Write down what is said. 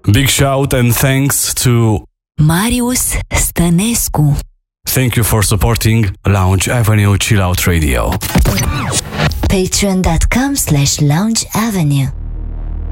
Big shout and thanks to Marius Stănescu. Thank you for supporting Lounge Avenue Chill Out Radio. Patreon.com/Lounge Avenue.